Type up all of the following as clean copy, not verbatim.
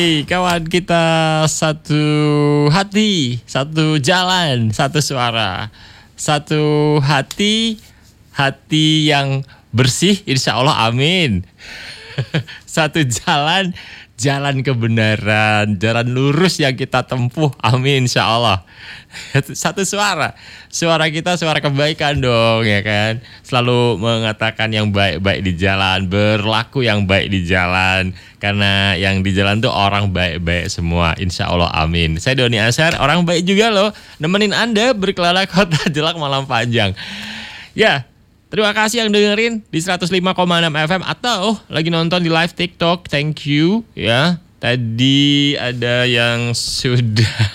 kawan kita satu hati, satu jalan, satu suara, satu hati yang bersih, insya Allah, amin. Satu jalan, jalan kebenaran, jalan lurus yang kita tempuh, amin, insya Allah. Satu suara kita suara kebaikan dong, ya kan. Selalu mengatakan yang baik-baik di jalan, berlaku yang baik di jalan, karena yang di jalan tuh orang baik-baik semua, insya Allah, amin. Saya Doni Ashar, orang baik juga loh, nemenin Anda berkelana kota Jelak malam panjang. Ya, terima kasih yang dengerin di 105,6 FM atau lagi nonton di live TikTok. Thank you ya. Tadi ada yang sudah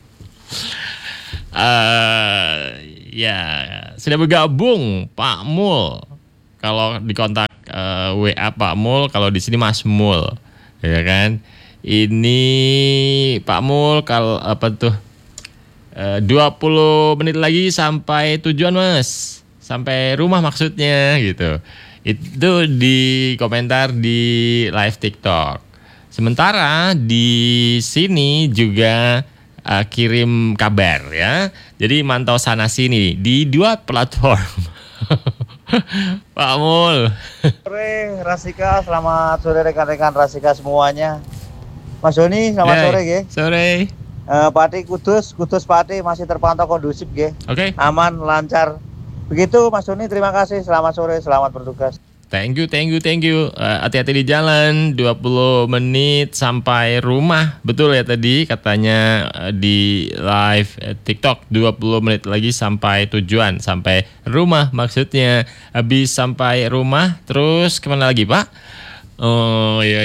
ya sudah bergabung, Pak Mul. Kalau di kontak WA Pak Mul, kalau di sini Mas Mul, ya kan. Ini Pak Mul kalau apa tuh 20 menit lagi sampai tujuan, Mas. Sampai rumah maksudnya gitu. Itu di komentar di live TikTok. Sementara di sini juga kirim kabar ya. Jadi mantau sana sini di dua platform. Pak Mul. Sore Rasika, selamat sore rekan-rekan Rasika semuanya. Mas Doni, selamat sore ge. Sore. Pati Kudus Pati masih terpantau kondusif ge. Oke. Aman, lancar. Begitu Mas Doni, terima kasih. Selamat sore, selamat bertugas. Thank you. Hati-hati di jalan, 20 menit sampai rumah. Betul ya tadi katanya di live TikTok, 20 menit lagi sampai tujuan, sampai rumah maksudnya. Habis sampai rumah, terus kemana lagi, Pak? Oh, iya.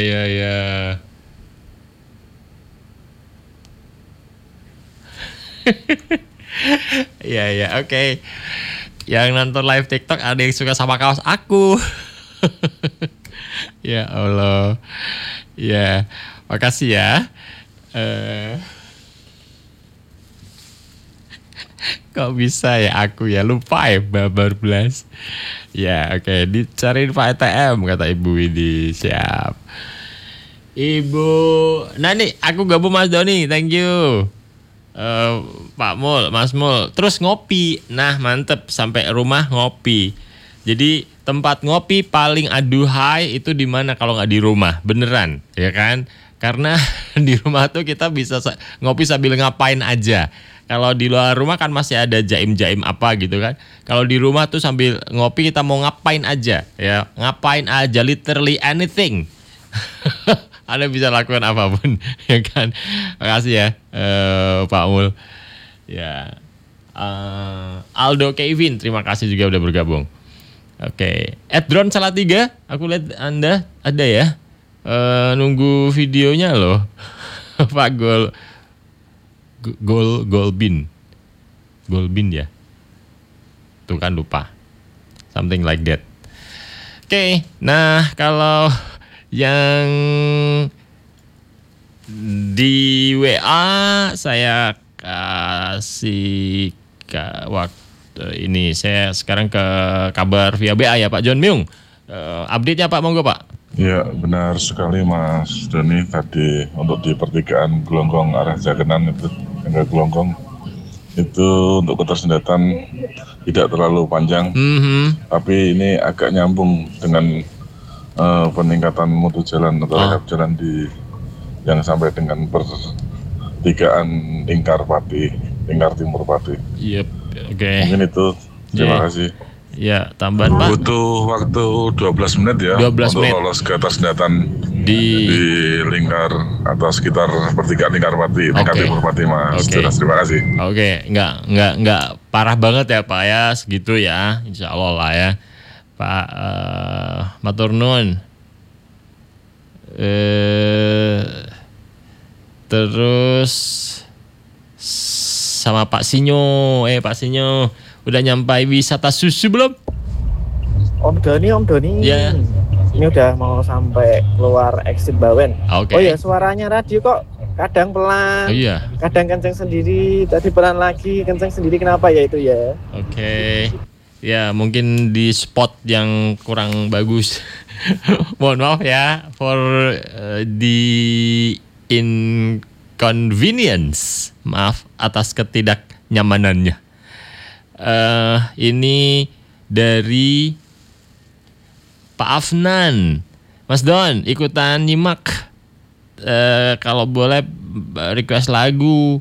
Iya, oke. Yang nonton live TikTok ada yang suka sama kaos aku. Ya Allah. Ya, makasih ya. Kok bisa ya aku ya, lupa ya babar belas. Ya oke, dicariin Pak ATM kata Ibu ini. Siap Ibu. Nah nih aku gabung Mas Doni, thank you. Pak Mul, Mas Mul, terus ngopi. Nah mantep, sampai rumah ngopi. Jadi tempat ngopi paling aduhai itu di mana kalau nggak di rumah, beneran, ya kan? Karena di rumah tuh kita bisa ngopi sambil ngapain aja. Kalau di luar rumah kan masih ada jaim-jaim apa gitu kan. Kalau di rumah tuh sambil ngopi kita mau ngapain aja, ya ngapain aja, literally anything. Anda bisa lakukan apapun, ya kan? Makasih ya, Pak Mul. Ya, Aldo Kevin, terima kasih juga udah bergabung. Oke, @drone Salatiga, aku lihat Anda ada ya, nunggu videonya loh, Pak Golbin ya, tuh kan lupa, something like that. Oke, nah kalau yang di WA saya kasih waktu ini, saya sekarang ke kabar via BA ya Pak John Myung. Update-nya Pak, monggo Pak. Ya benar sekali Mas Doni, tadi untuk di pertigaan Gelonggong arah Jagenan itu hingga Gelonggong itu untuk ketersendatan tidak terlalu panjang, tapi ini agak nyambung dengan peningkatan mutu jalan atau rekap jalan di yang sampai dengan pertigaan Lingkar Timur Pati. Yep, oke. Mungkin itu. Terima kasih. Ya, tambahan Pak. Butuh waktu 12 menit ya 12 untuk menit. lolos ke ketersendatan di Lingkar atau sekitar pertigaan Lingkar Pati, Lingkar Timur Pati Mas. Terima kasih. Oke, enggak parah banget ya Pak ya, segitu ya. Insya Allah lah ya. Pak matur nuwun. Terus sama Pak Sinyo, Pak Sinyo udah nyampai wisata susu belum? Om Doni. Ya. Ini udah mau sampai keluar exit Bawen. Oke. Oh ya, suaranya radio kok kadang pelan, kadang kenceng sendiri, tadi pelan lagi, kenceng sendiri, kenapa ya itu ya? Oke. Ya mungkin di spot yang kurang bagus. Mohon maaf ya for di inconvenience. Maaf atas ketidaknyamanannya. Ini dari Pak Afnan. Mas Don, ikutan nyimak. Kalau boleh request lagu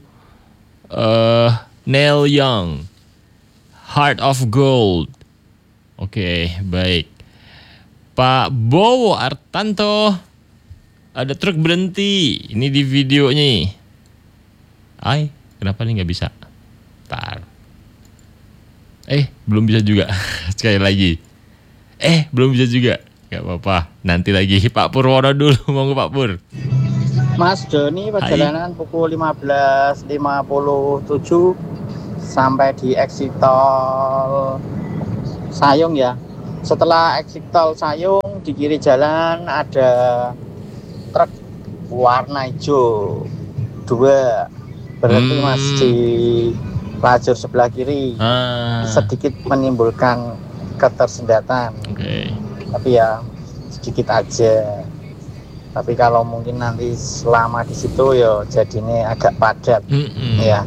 Neil Young, Heart of Gold. Oke, baik. Pak Bowo Artanto, ada truk berhenti. Ini di videonya. Kenapa nih nggak bisa? Ntar. Belum bisa juga. Sekali lagi. Belum bisa juga. Gak apa-apa. Nanti lagi Pak Purwono dulu. Monggo Pak Pur. Mas Doni, perjalanan pukul 15.57 sampai di exit tol Sayung ya. Setelah exit tol Sayung, di kiri jalan ada truk warna hijau 2 berhenti Mas di lajur sebelah kiri. Sedikit menimbulkan ketersendatan. Tapi ya sedikit aja. Tapi kalau mungkin nanti selama di situ ya jadinya agak padat. Ya.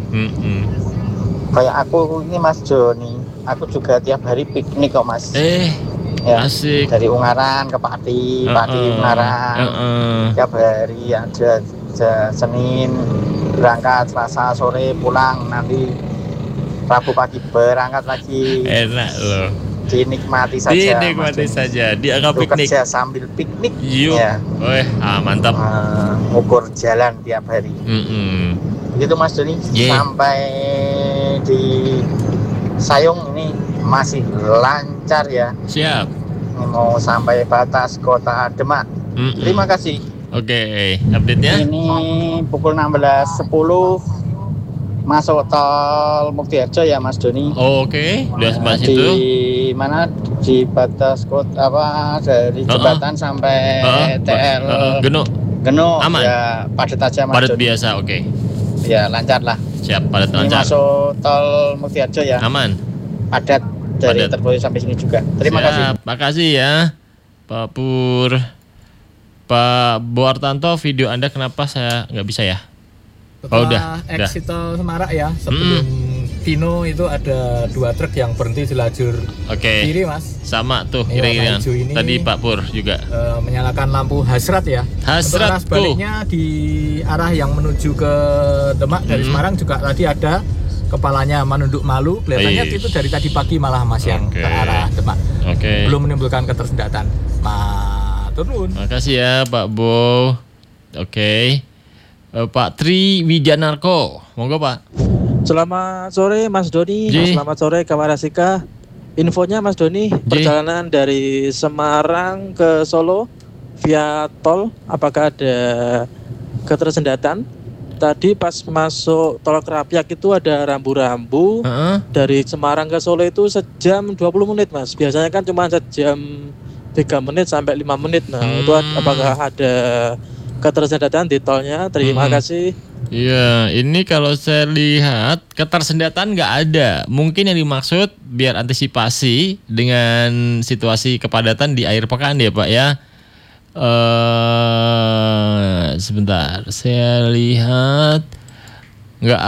Kayak aku ini Mas Joni, aku juga tiap hari piknik kok Mas. Ya, asik. Dari Ungaran ke Pati, Pati Ungaran. Tiap hari ada Senin berangkat, Selasa sore pulang, nanti Rabu pagi berangkat lagi. Enak loh. Dinikmati saja. Dinikmati saja. Dianggap piknik. Kerja sambil piknik. Yuk. Ya. Mantap. Ngukur jalan tiap hari. Begitu Mas Doni. Sampai di Sayung ini masih lancar ya. Siap. Ini mau sampai batas kota Demak. Terima kasih. Oke, update-nya. Ini pukul 16.10. Masuk tol Muktiharjo ya Mas Doni. Oke, udah sebelah situ. Di mana di batas kota dari jembatan sampai TL Geno. Aman. Ya padat aja Mas Padat Doni. Biasa, oke. Ya lancar lah. Siap, padat Ini lancar. masuk tol Muktiharjo ya. Aman. Padat dari Terboyo sampai sini juga. Terima kasih. Makasih ya Pak Pur. Pak Boartanto, video Anda kenapa saya nggak bisa ya? Setelah exit tol Semarak ya, sebelum Vino itu ada 2 truk yang berhenti di lajur kiri Mas. Sama tuh kira-kira. Tadi Pak Pur juga menyalakan lampu hasrat ya. Hasrat. Untuk sebaliknya di arah yang menuju ke Demak dari Semarang juga tadi ada kepalanya menunduk malu. Kelihatannya itu dari tadi pagi malah Mas yang ke arah Demak. Belum menimbulkan ketersendatan. Turun. Makasih ya Pak Bo. Pak Tri Wijanarko, monggo Pak. Selamat sore Mas Doni, selamat sore kawan Rasika. Infonya Mas Doni, perjalanan dari Semarang ke Solo via tol, apakah ada ketersendatan? Tadi pas masuk tol Kerapiak itu ada rambu-rambu. Dari Semarang ke Solo itu sejam 20 menit Mas. Biasanya kan cuma sejam 3 menit sampai 5 menit. Nah itu apakah ada ketersendatan di tolnya? Terima kasih. Iya, ini kalau saya lihat ketersendatan nggak ada. Mungkin yang dimaksud biar antisipasi dengan situasi kepadatan di akhir pekan ya Pak ya. Sebentar, saya lihat nggak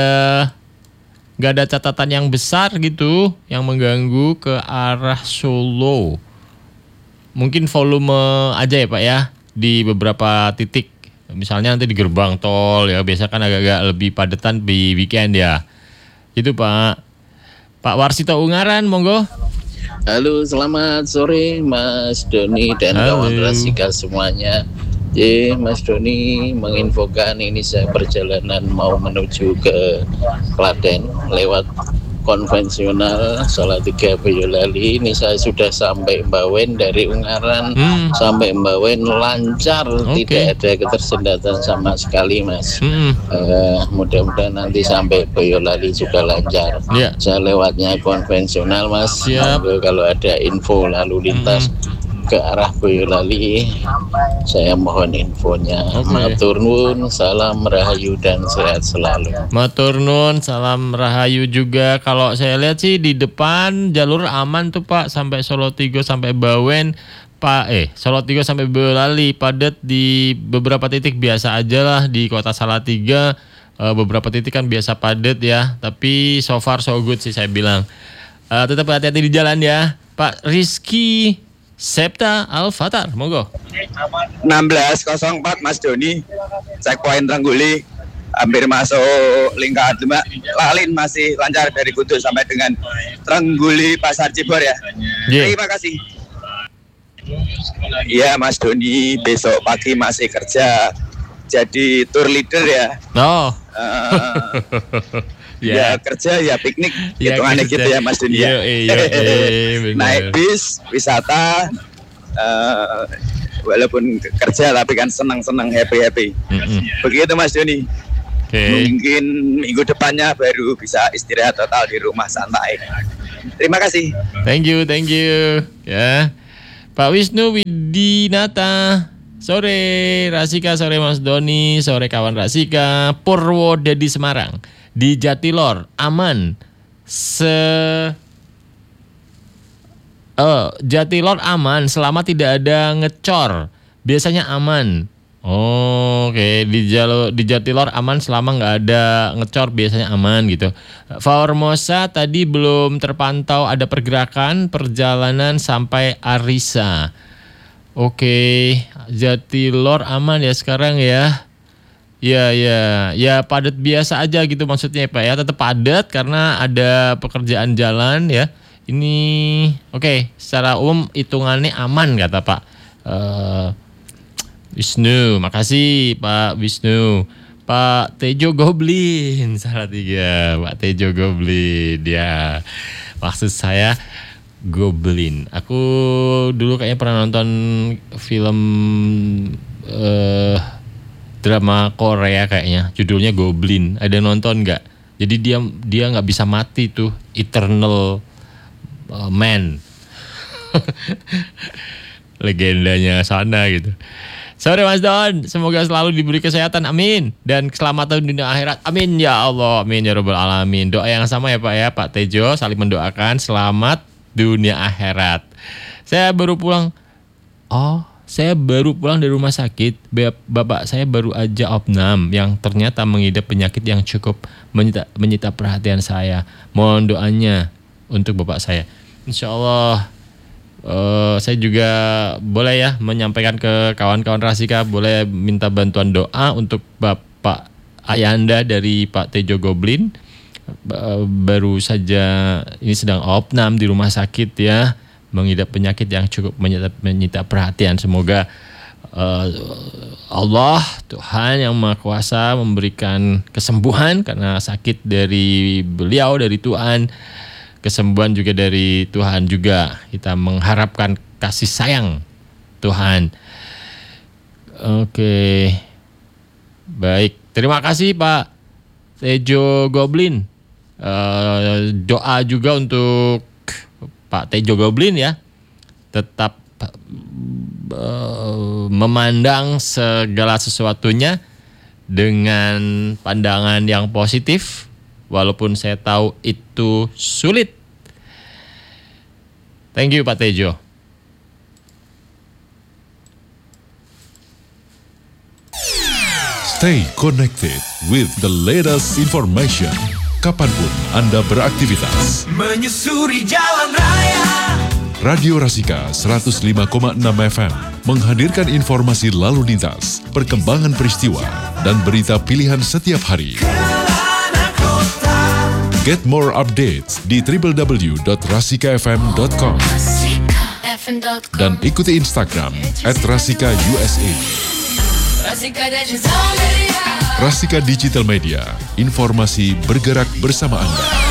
ada catatan yang besar gitu yang mengganggu ke arah Solo. Mungkin volume aja ya Pak ya. Di beberapa titik, misalnya nanti di gerbang tol ya, biasa kan agak-agak lebih padatan di weekend ya. Itu Pak Warsito Ungaran, monggo. Halo, selamat sore Mas Doni dan kawan Rasika semuanya. Mas Doni menginfokan ini saya perjalanan mau menuju ke Klaten lewat konvensional Salatiga Boyolali. Ini saya sudah sampai Mbawen, dari Ungaran sampai Mbawen lancar, tidak ada ketersendatan sama sekali Mas. Mudah-mudahan nanti sampai Boyolali juga lancar. Saya lewatnya konvensional Mas. Kalau ada info lalu lintas ke arah Boyolali, saya mohon infonya. Matur nuwun, salam rahayu dan sehat selalu. Matur nuwun, salam rahayu juga. Kalau saya lihat sih di depan jalur aman tuh Pak, sampai Solo Tigo sampai Bawen. Salatiga sampai Boyolali padat di beberapa titik, biasa aja lah di kota Salatiga. Beberapa titik kan biasa padat ya, tapi so far so good sih saya bilang. Tetap hati-hati di jalan ya. Pak Rizky Septa Al-Fatar, monggo. 16.04 Mas Doni, checkpoint Trengguli, hampir masuk lingkaran Demak. Lalin masih lancar dari Kudus sampai dengan Trengguli Pasar Cibor ya. Terima kasih. Iya Mas Doni, besok pagi masih kerja, jadi tour leader ya. Ya kerja ya piknik, hitungannya gitu ya Mas Doni. Naik bis, wisata, walaupun kerja tapi kan senang-senang, happy. Begitu Mas Doni. Mungkin minggu depannya baru bisa istirahat total di rumah santai. Terima kasih. Thank you ya. Pak Wisnu Widinata, sore Rasika, sore Mas Doni, sore kawan Rasika. Purwodadi Semarang, di Jatilor aman. Jatilor aman selama tidak ada ngecor, biasanya aman. Oke. Di Jatilor aman selama nggak ada ngecor, biasanya aman gitu. Formosa tadi belum terpantau ada pergerakan perjalanan sampai Arisa. Oke, Jatilor aman ya sekarang ya. Ya padat biasa aja gitu maksudnya Pak ya, tetap padat karena ada pekerjaan jalan ya. Ini oke, secara umum hitungannya aman kata Pak Wisnu. Makasih Pak Wisnu. Pak Tejo Goblin, Salatiga, Pak Tejo Goblin ya. Maksud saya Goblin. Aku dulu kayaknya pernah nonton film drama Korea kayaknya, judulnya Goblin. Ada nonton nggak? Jadi dia nggak bisa mati tuh, Eternal Man. Legendanya sana gitu. Sore Mas Don, semoga selalu diberi kesehatan, amin, dan keselamatan dunia akhirat, amin ya Allah, amin ya Rabbal Alamin. Doa yang sama ya Pak ya, Pak Tejo saling mendoakan selamat dunia akhirat. Saya baru pulang dari rumah sakit. Bapak saya baru aja opnam yang ternyata mengidap penyakit yang cukup menyita perhatian saya. Mohon doanya untuk bapak saya. Insya Allah saya juga boleh ya menyampaikan ke kawan-kawan Rasika, boleh minta bantuan doa untuk Bapak Ayanda dari Pak Tejo Goblin. Baru saja ini sedang opnam di rumah sakit ya, mengidap penyakit yang cukup menyita perhatian. Semoga Allah Tuhan yang Maha Kuasa memberikan kesembuhan karena sakit dari beliau, dari Tuhan. Kesembuhan juga dari Tuhan juga. Kita mengharapkan kasih sayang Tuhan. Oke. Baik, terima kasih Pak Tejo Goblin. Doa juga untuk Pak Tejo Goblin ya. Tetap memandang segala sesuatunya dengan pandangan yang positif. Walaupun saya tahu itu sulit. Thank you Pak Tejo. Stay connected with the latest information. Kapanpun Anda beraktivitas. Menyusuri jalan raya. Radio Rasika 105,6 FM menghadirkan informasi lalu lintas, perkembangan peristiwa, dan berita pilihan setiap hari. Get more updates di www.rasikafm.com dan ikuti Instagram @rasikausa. Rasika Digital Media, informasi bergerak bersama Anda.